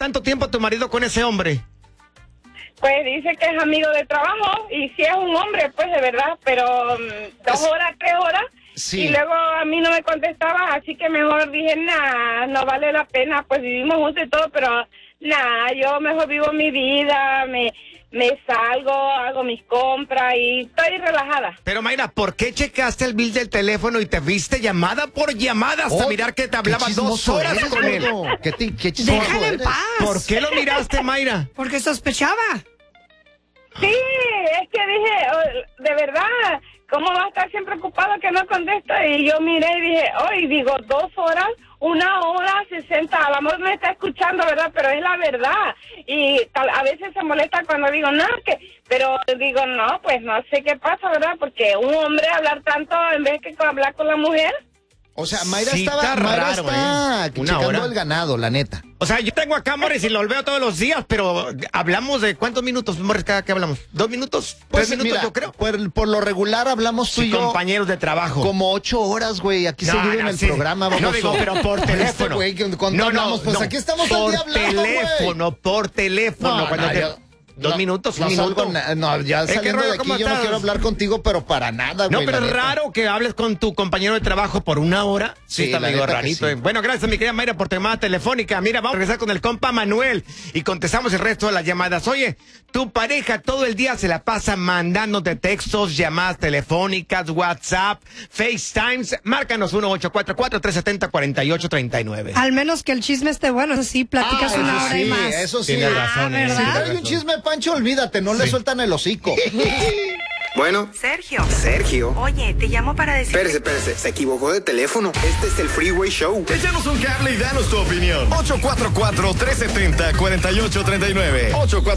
tanto tiempo tu marido con ese hombre? Pues dice que es amigo de trabajo y si es un hombre, pues de verdad, pero 2 horas, 3 horas. Sí. Y luego a mí no me contestaba, así que mejor dije, nah, no vale la pena, pues vivimos juntos y todo, pero nah, yo mejor vivo mi vida, me salgo, hago mis compras y estoy relajada. Pero Mayra, ¿por qué checaste el bill del teléfono y te viste llamada por llamada hasta mirar que te hablaba 2 horas con él? ¿Qué chismoso Déjala en eres? paz. ¿Por qué lo miraste, Mayra? Porque sospechaba. Sí, es que dije, de verdad, ¿cómo va a estar siempre ocupado que no contesta? Y yo miré y dije, hoy digo 2 horas, 1 hora 60, a lo mejor me está escuchando, ¿verdad? Pero es la verdad. Y a veces se molesta cuando digo, no, pero digo, no, pues no sé qué pasa, ¿verdad? Porque un hombre hablar tanto en vez que hablar con la mujer. O sea, Mayra Sí, está ¿Una checando hora? el ganado, la neta. O sea, yo tengo acá, Morris, y lo veo todos los días, pero hablamos de ¿cuántos minutos, Morris, cada que hablamos? ¿2 minutos? ¿3 minutos, mira, yo creo? Por lo regular hablamos tú y yo compañeros de trabajo. como 8 horas, güey, aquí seguido en el sí. programa. No, baboso. digo, pero por teléfono. Güey, ¿cuánto hablamos? Pues aquí estamos todo el día hablando, por teléfono. No, cuando no, te... yo- 2 minutos, No, un minuto. ya ¿Qué saliendo rollo? de aquí ¿Cómo yo no estás? quiero hablar contigo, pero para nada, No, güey. pero la es neta. raro que hables con tu compañero de trabajo por 1 hora. Sí, está la medio neta que rarito. sí. Bueno, gracias, mi querida Mayra, por tu llamada telefónica. Mira, vamos a regresar con el compa Manuel y contestamos el resto de las llamadas. Oye, tu pareja todo el día se la pasa mandándote textos, llamadas telefónicas, WhatsApp, FaceTimes. Márcanos 1-844-370-4839. Al menos que el chisme esté bueno, eso sí, platicas Ah, 1 eso hora y sí, más. eso sí. Tienes razón, ¿verdad? Si ¿Ah? trae un chisme, Pancho, olvídate, no le sueltan el hocico. Bueno, Sergio. Oye, te llamo para decir... Espérese, se equivocó de teléfono. Este es el Freeway Show. Échanos un cable y danos tu opinión. 844-370-4839.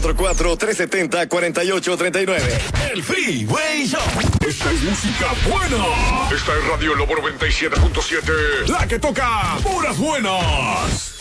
844-370-4839. El Freeway Show. Esta es música buena. Esta es Radio Lobo 97.7. La que toca puras buenas.